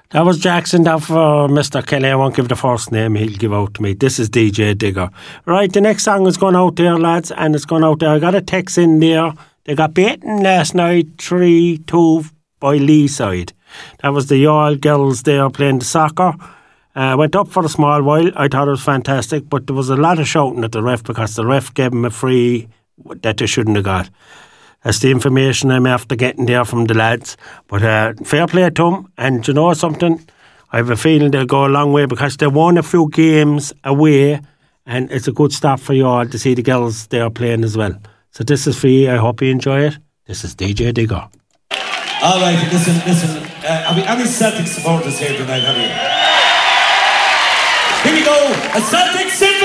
That was Jackson down for Mr. Kelly. I won't give the first name he'll give out to me. This is DJ Digger. Right, the next song is going out there, lads, and it's going out there. I got a text in there. They got beaten last night 3-2 by Leeside. That was the Yall girls there playing the soccer. Went up for a small while. I thought it was fantastic, but there was a lot of shouting at the ref because the ref gave them a free that they shouldn't have got. That's the information I'm after getting there from the lads. But fair play to them. And you know something? I have a feeling they'll go a long way because they won a few games away, and it's a good start for you all to see the girls there playing as well. So this is for you. I hope you enjoy it. This is DJ Digger. All right, listen. Have we any Celtic supporters here tonight, have you? Here we go. A Celtic City!